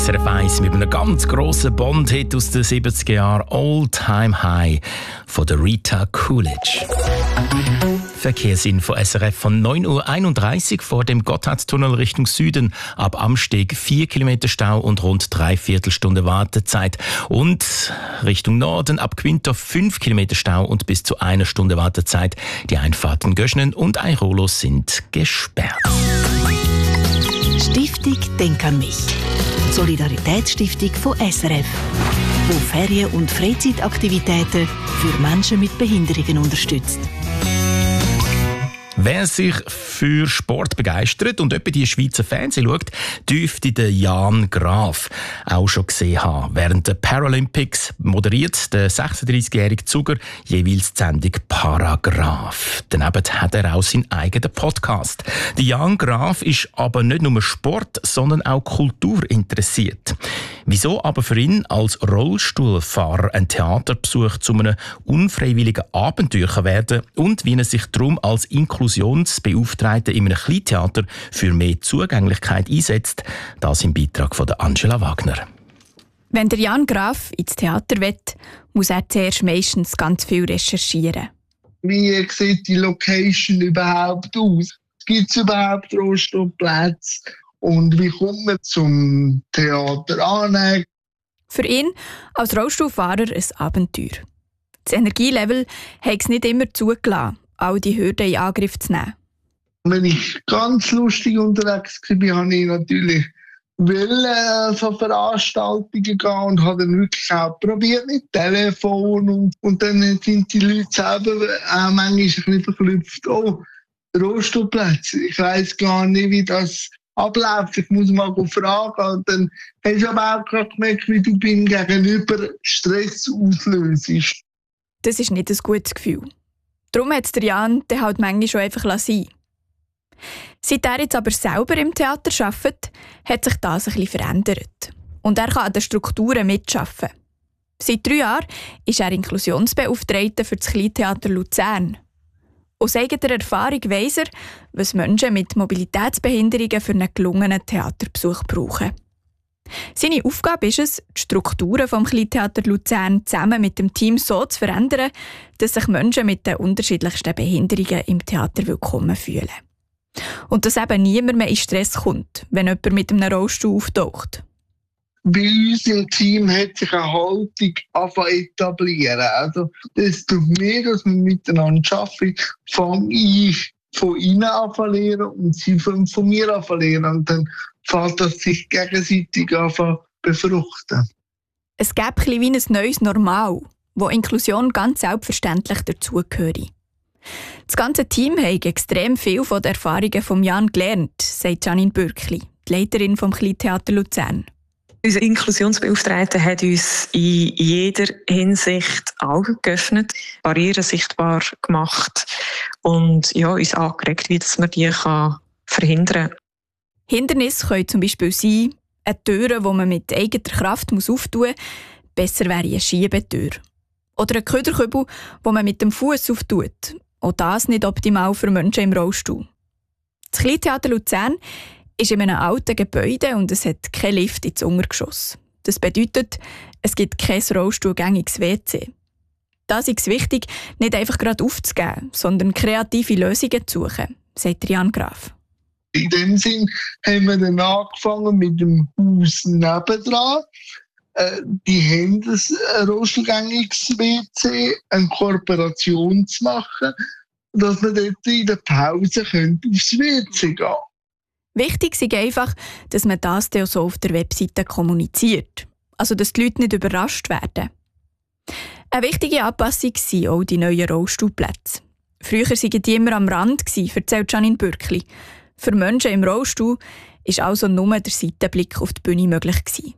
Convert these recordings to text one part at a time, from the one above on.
SRF 1 mit einem ganz grossen Bond-Hit aus den 70er Jahren, All Time High von der Rita Coolidge. Verkehrsinfo SRF von 9.31 Uhr vor dem Gotthardtunnel Richtung Süden. Ab Amsteg 4 Kilometer Stau und rund 3/4 Stunde Wartezeit. Und Richtung Norden ab Quinto 5 Kilometer Stau und bis zu 1 Stunde Wartezeit. Die Einfahrten Göschnen und Airolo sind gesperrt. Stiftung Denk an mich. Solidaritätsstiftung von SRF, wo Ferien- und Freizeitaktivitäten für Menschen mit Behinderungen unterstützt. Wer sich für Sport begeistert und etwa die Schweizer Fernsehen schaut, dürfte den Jan Graf auch schon gesehen haben. Während der Paralympics moderiert der 36-jährige Zuger jeweils die Sendung Paragraph. Daneben hat er auch seinen eigenen Podcast. Der Jan Graf ist aber nicht nur Sport, sondern auch Kultur interessiert. Wieso aber für ihn als Rollstuhlfahrer ein Theaterbesuch zu einem unfreiwilligen Abenteuer werden und wie er sich darum als Inklusionsbeauftragter in einem Kleintheater für mehr Zugänglichkeit einsetzt, das im Beitrag von Angela Wagner. Wenn der Jan Graf ins Theater will, muss er zuerst meistens ganz viel recherchieren. Wie sieht die Location überhaupt aus? Gibt es überhaupt Rollstuhlplätze? Und wie kommt man zum Theater an? Für ihn als Rollstuhlfahrer ein Abenteuer. Das Energielevel hat es nicht immer zugelassen, all die Hürden in Angriff zu nehmen. Wenn ich ganz lustig unterwegs war, habe ich natürlich so Veranstaltungen gehen und habe dann wirklich auch probiert mit Telefon. Und dann sind die Leute selber auch manchmal ein bisschen verklüpft. Oh, Rollstuhlplätze. Ich weiss gar nicht, wie das abläuft. Ich muss mal fragen. Und dann hast du aber auch gerade gemerkt, wie du beim Gegenüber Stress auslöst. Das ist nicht ein gutes Gefühl. Darum hat es der Jan dann halt manchmal schon einfach sein. Seit er jetzt aber selber im Theater arbeitet, hat sich das ein bisschen verändert. Und er kann an den Strukturen mitarbeiten. Seit 3 Jahren ist er Inklusionsbeauftragter für das Kleintheater Luzern. Aus eigener Erfahrung weiss er, was Menschen mit Mobilitätsbehinderungen für einen gelungenen Theaterbesuch brauchen. Seine Aufgabe ist es, die Strukturen des Kleintheater Luzern zusammen mit dem Team so zu verändern, dass sich Menschen mit den unterschiedlichsten Behinderungen im Theater willkommen fühlen. Und dass eben niemand mehr in Stress kommt, wenn jemand mit einem Rollstuhl auftaucht. Bei uns im Team hat sich eine Haltung etablieren. Also, desto mehr, dass wir miteinander arbeiten, fange ich von ihnen an zu lernen und sie von mir an zu lernen. Und dann fällt das sich gegenseitig an zu befruchten. Es gäbe ein bisschen wie ein neues Normal, wo Inklusion ganz selbstverständlich dazugehört. Das ganze Team hat extrem viel von den Erfahrungen von Jan gelernt, sagt Janine Bürkli, die Leiterin des Kleintheater Luzern. Unser Inklusionsbeauftragter hat uns in jeder Hinsicht Augen geöffnet, Barrieren sichtbar gemacht und uns angeregt, wie man die verhindern kann. Hindernisse können zum Beispiel sein, eine Tür, die man mit eigener Kraft auftun muss, besser wäre eine Schiebetür. Oder ein Köderkübel, den man mit dem Fuß auftut. Auch das nicht optimal für Menschen im Rollstuhl. Das Kleintheater Luzern ist in einem alten Gebäude und es hat keinen Lift ins Untergeschoss. Das bedeutet, es gibt kein rollstuhlgängiges WC. Da ist es wichtig, nicht einfach gerade aufzugeben, sondern kreative Lösungen zu suchen, sagt Jan Graf. In dem Sinn haben wir dann angefangen mit dem Haus nebendran. Die haben ein rollstuhlgängiges WC, eine Kooperation zu machen, dass wir dort in der Pause aufs WC gehen können. Wichtig ist einfach, dass man das dann so auf der Webseite kommuniziert. Also, dass die Leute nicht überrascht werden. Eine wichtige Anpassung sind auch die neuen Rollstuhlplätze. Früher waren die immer am Rand, erzählt Janine Bürkli. Für Menschen im Rollstuhl war also nur der Seitenblick auf die Bühne möglich.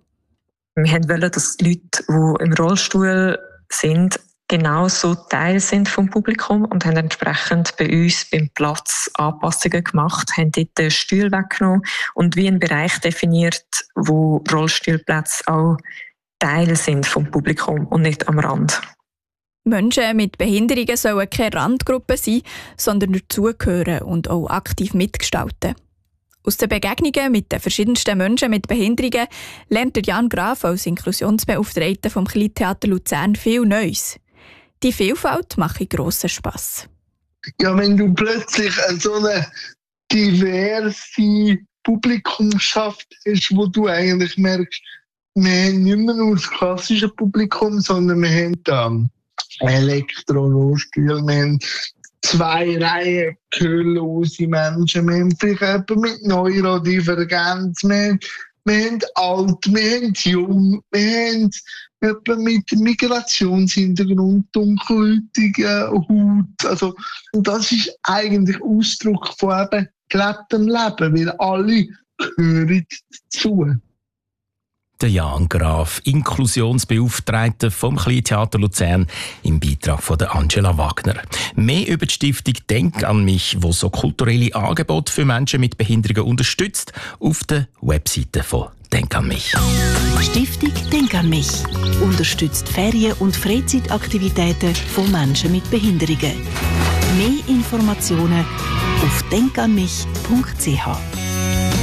Wir wollten, dass die Leute, die im Rollstuhl sind, genauso Teil sind vom Publikum und haben entsprechend bei uns beim Platz Anpassungen gemacht, haben dort den Stuhl weggenommen und wie einen Bereich definiert, wo Rollstuhlplätze auch Teil sind vom Publikum und nicht am Rand. Menschen mit Behinderungen sollen keine Randgruppe sein, sondern dazugehören und auch aktiv mitgestalten. Aus den Begegnungen mit den verschiedensten Menschen mit Behinderungen lernt Jan Graf als Inklusionsbeauftragter vom Kleintheater Luzern viel Neues. Die Vielfalt macht grossen Spass. Ja, wenn du plötzlich so eine diverse Publikumschaft hast, wo du eigentlich merkst, wir haben nicht mehr nur das klassische Publikum, sondern wir haben da Elektrorollstuhl, wir haben 2 Reihen gehörlose Menschen, wir haben vielleicht jemanden mit Neurodivergenz, wir haben alt, wir haben jung, wir haben jemanden mit Migrationshintergrund, dunkelhäutiger Haut. Also, und das ist eigentlich Ausdruck von eben gelebtem Leben, weil alle gehören dazu. Der Jan Graf, Inklusionsbeauftragter vom Kleintheater Luzern, im Beitrag von der Angela Wagner. Mehr über die Stiftung «Denk an mich», die so kulturelle Angebote für Menschen mit Behinderungen unterstützt, auf der Webseite von «Denk an mich». Stiftung «Denk an mich» unterstützt Ferien- und Freizeitaktivitäten von Menschen mit Behinderungen. Mehr Informationen auf denkanmich.ch.